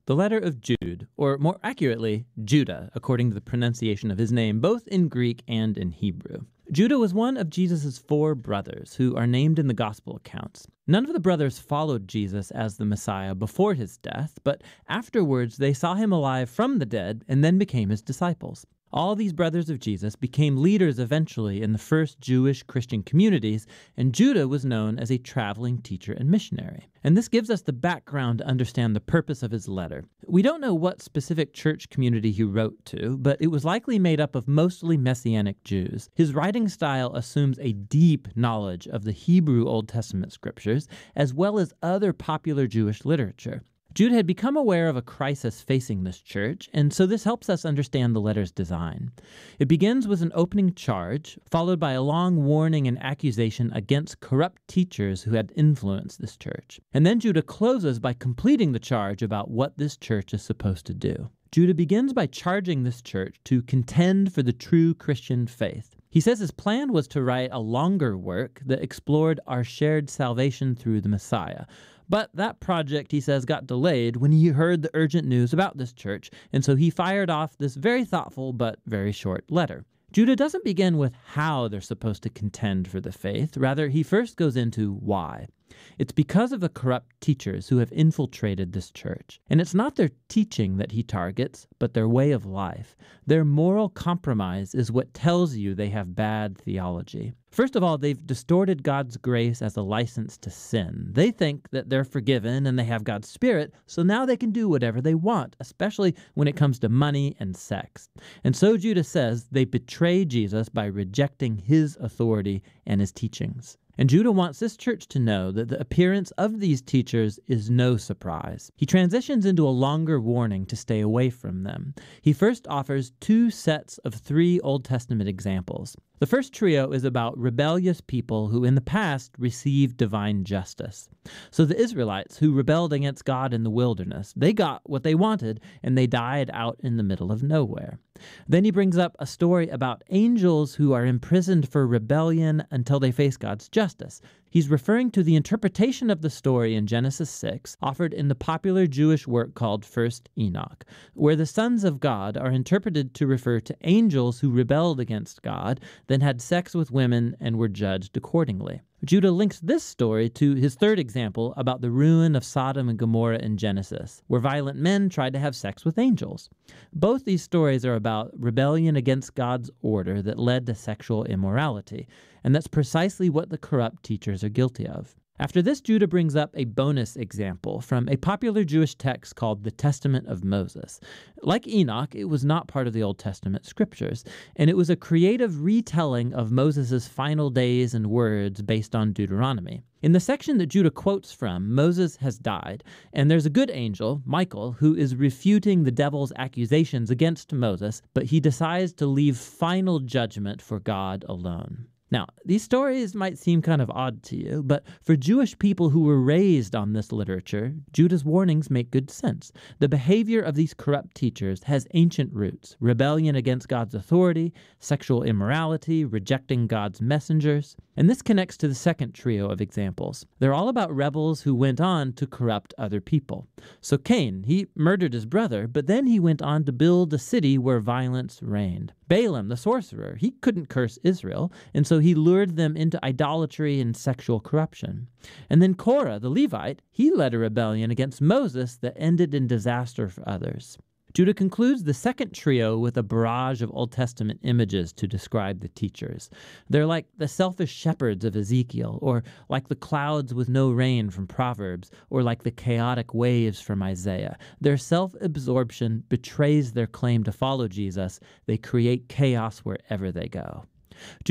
The letter of Jude, or more accurately, Judah, according to the pronunciation of his name, both in Greek and in Hebrew. Judah was one of Jesus' 4 brothers, who are named in the gospel accounts. None of the brothers followed Jesus as the Messiah before his death, but afterwards they saw him alive from the dead and then became his disciples. All these brothers of Jesus became leaders eventually in the first Jewish Christian communities, and Judah was known as a traveling teacher and missionary. And this gives us the background to understand the purpose of his letter. We don't know what specific church community he wrote to, but it was likely made up of mostly Messianic Jews. His writing style assumes a deep knowledge of the Hebrew Old Testament scriptures, as well as other popular Jewish literature. Jude had become aware of a crisis facing this church, and so this helps us understand the letter's design. It begins with an opening charge, followed by a long warning and accusation against corrupt teachers who had influenced this church. And then Judah closes by completing the charge about what this church is supposed to do. Judah begins by charging this church to contend for the true Christian faith. He says his plan was to write a longer work that explored our shared salvation through the Messiah. But that project, he says, got delayed when he heard the urgent news about this church, and so he fired off this very thoughtful but very short letter. Judah doesn't begin with how they're supposed to contend for the faith. Rather, he first goes into why. It's because of the corrupt teachers who have infiltrated this church. And it's not their teaching that he targets, but their way of life. Their moral compromise is what tells you they have bad theology. First of all, they've distorted God's grace as a license to sin. They think that they're forgiven and they have God's Spirit, so now they can do whatever they want, especially when it comes to money and sex. And so Judah says they betray Jesus by rejecting his authority and his teachings. And Judah wants this church to know that the appearance of these teachers is no surprise. He transitions into a longer warning to stay away from them. He first offers 2 sets of 3 Old Testament examples. The first trio is about rebellious people who in the past received divine justice. So the Israelites who rebelled against God in the wilderness, they got what they wanted and they died out in the middle of nowhere. Then he brings up a story about angels who are imprisoned for rebellion until they face God's justice. He's referring to the interpretation of the story in Genesis 6, offered in the popular Jewish work called First Enoch, where the sons of God are interpreted to refer to angels who rebelled against God, then had sex with women and were judged accordingly. Judah links this story to his third example about the ruin of Sodom and Gomorrah in Genesis, where violent men tried to have sex with angels. Both these stories are about rebellion against God's order that led to sexual immorality, and that's precisely what the corrupt teachers are guilty of. After this, Judah brings up a bonus example from a popular Jewish text called the Testament of Moses. Like Enoch, it was not part of the Old Testament scriptures, and it was a creative retelling of Moses' final days and words based on Deuteronomy. In the section that Judah quotes from, Moses has died, and there's a good angel, Michael, who is refuting the devil's accusations against Moses, but he decides to leave final judgment for God alone. Now, these stories might seem kind of odd to you, but for Jewish people who were raised on this literature, Judah's warnings make good sense. The behavior of these corrupt teachers has ancient roots: rebellion against God's authority, sexual immorality, rejecting God's messengers. And this connects to the second trio of examples. They're all about rebels who went on to corrupt other people. So Cain, he murdered his brother, but then he went on to build a city where violence reigned. Balaam, the sorcerer, he couldn't curse Israel, and so he lured them into idolatry and sexual corruption. And then Korah, the Levite, he led a rebellion against Moses that ended in disaster for others. Judah concludes the second trio with a barrage of Old Testament images to describe the teachers. They're like the selfish shepherds of Ezekiel, or like the clouds with no rain from Proverbs, or like the chaotic waves from Isaiah. Their self-absorption betrays their claim to follow Jesus. They create chaos wherever they go.